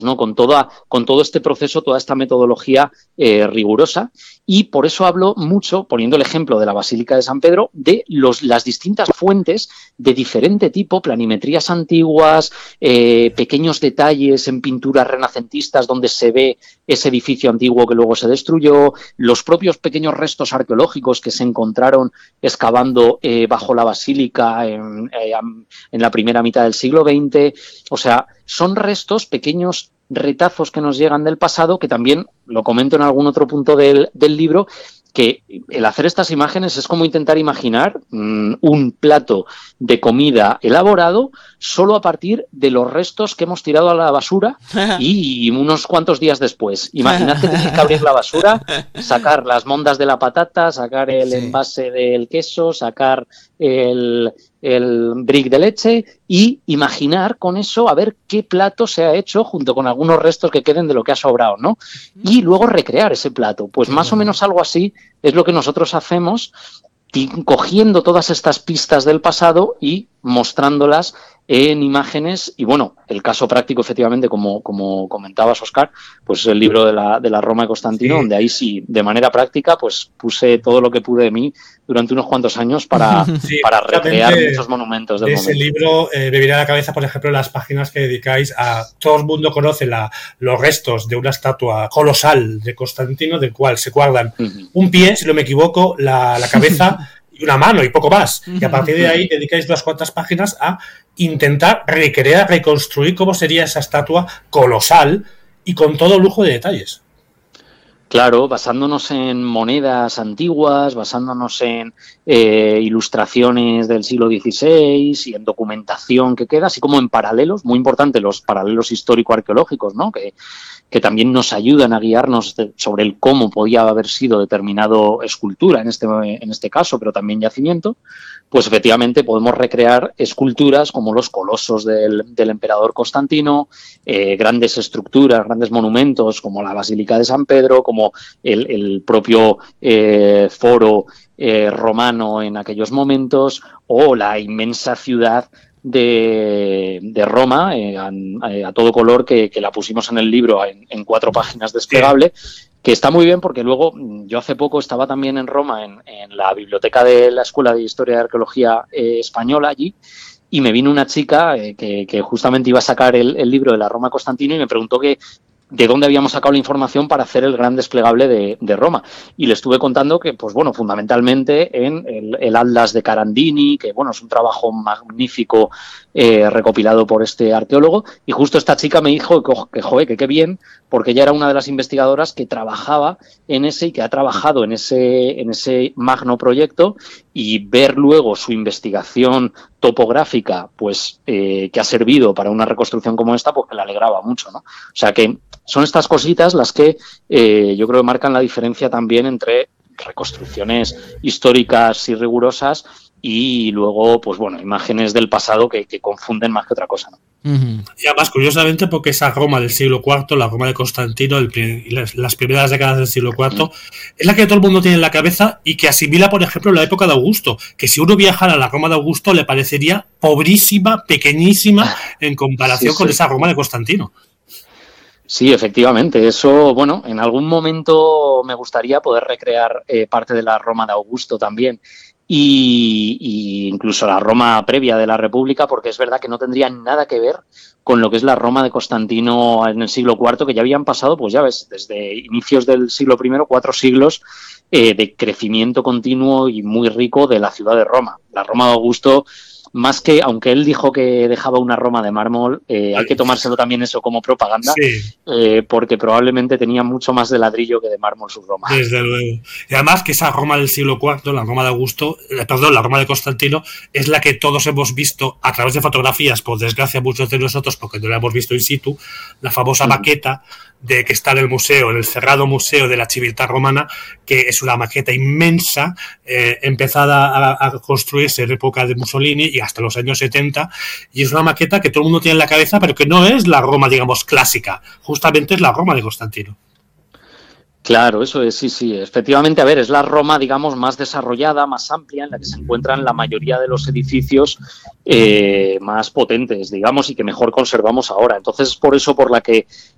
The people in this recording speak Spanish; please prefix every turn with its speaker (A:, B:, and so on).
A: ¿no? Con todo este proceso, toda esta metodología rigurosa. Y por eso hablo mucho, poniendo el ejemplo de la Basílica de San Pedro, de las distintas fuentes de diferente tipo, planimetrías antiguas, pequeños detalles en pinturas renacentistas donde se ve ese edificio antiguo que luego se destruyó, los propios pequeños restos arqueológicos que se encontraron excavando bajo la basílica en la primera mitad del siglo XX. O sea, son restos, pequeños retazos que nos llegan del pasado, que también lo comento en algún otro punto del libro, que el hacer estas imágenes es como intentar imaginar un plato de comida elaborado solo a partir de los restos que hemos tirado a la basura y unos cuantos días después. Imaginad que tenéis que abrir la basura, sacar las mondas de la patata, sacar el envase del queso, sacar el brick de leche y imaginar con eso a ver qué plato se ha hecho junto con algunos restos que queden de lo que ha sobrado, ¿no? Y luego recrear ese plato. Pues más o menos algo así es lo que nosotros hacemos, cogiendo todas estas pistas del pasado y mostrándolas en imágenes. Y bueno, el caso práctico, efectivamente, como comentabas, Óscar, pues el libro de la Roma de Constantino, donde ahí sí, de manera práctica, pues puse todo lo que pude de mí durante unos cuantos años para recrear muchos monumentos del momento.
B: Ese libro me viene a la cabeza, por ejemplo, las páginas que dedicáis a... Todo el mundo conoce los restos de una estatua colosal de Constantino, del cual se guardan un pie, si no me equivoco, la cabeza y una mano y poco más. Y a partir de ahí dedicáis unas cuantas páginas a intentar recrear, reconstruir cómo sería esa estatua colosal y con todo lujo de detalles.
A: Claro, basándonos en monedas antiguas, basándonos en ilustraciones del siglo XVI y en documentación que queda, así como en paralelos, muy importante los paralelos histórico-arqueológicos, ¿no? Que también nos ayudan a guiarnos sobre el cómo podía haber sido determinado escultura, en este caso, pero también yacimiento. Pues efectivamente podemos recrear esculturas como los colosos del emperador Constantino, grandes estructuras, grandes monumentos como la Basílica de San Pedro, como el propio foro romano en aquellos momentos, o la inmensa ciudad de Roma a todo color que la pusimos en el libro en 4 páginas desplegable. Que está muy bien porque luego yo hace poco estaba también en Roma en la biblioteca de la Escuela de Historia y Arqueología Española allí, y me vino una chica que justamente iba a sacar el libro de la Roma Constantino y me preguntó de dónde habíamos sacado la información para hacer el gran desplegable de Roma. Y le estuve contando que, pues bueno, fundamentalmente en el Atlas de Carandini, que bueno, es un trabajo magnífico recopilado por este arqueólogo, y justo esta chica me dijo que qué bien, porque ella era una de las investigadoras que trabajaba en ese y que ha trabajado en ese magno proyecto, y ver luego su investigación topográfica, pues que ha servido para una reconstrucción como esta, pues que le alegraba mucho, ¿no? O sea que son estas cositas las que yo creo que marcan la diferencia también entre reconstrucciones históricas y rigurosas y luego, pues bueno, imágenes del pasado que confunden más que otra cosa, ¿no?
B: Y además, curiosamente, porque esa Roma del siglo IV, la Roma de Constantino, las primeras décadas del siglo IV, es la que todo el mundo tiene en la cabeza y que asimila, por ejemplo, la época de Augusto, que si uno viajara a la Roma de Augusto le parecería pobrísima, pequeñísima, en comparación con esa Roma de Constantino.
A: Sí, efectivamente. Eso, bueno, en algún momento me gustaría poder recrear parte de la Roma de Augusto también. Y incluso la Roma previa de la República, porque es verdad que no tendría nada que ver con lo que es la Roma de Constantino en el siglo IV, que ya habían pasado, pues ya ves, desde inicios del siglo I, 4 siglos de crecimiento continuo y muy rico de la ciudad de Roma. La Roma de Augusto, más que, aunque él dijo que dejaba una Roma de mármol, hay que tomárselo también eso como propaganda, porque probablemente tenía mucho más de ladrillo que de mármol su Roma.
B: Desde luego. Y además que esa Roma del siglo IV, la Roma de Augusto, la Roma de Constantino, es la que todos hemos visto a través de fotografías, por desgracia muchos de nosotros, porque no la hemos visto in situ, la famosa maqueta de que está en el museo, en el cerrado museo de la Civiltà Romana, que es una maqueta inmensa, empezada a construirse en época de Mussolini y hasta los años 70, y es una maqueta que todo el mundo tiene en la cabeza, pero que no es la Roma, digamos, clásica, justamente es la Roma de Constantino.
A: Claro, eso es, sí. Efectivamente, a ver, es la Roma, digamos, más desarrollada, más amplia, en la que se encuentran la mayoría de los edificios más potentes, digamos, y que mejor conservamos ahora. Entonces, es por eso por la que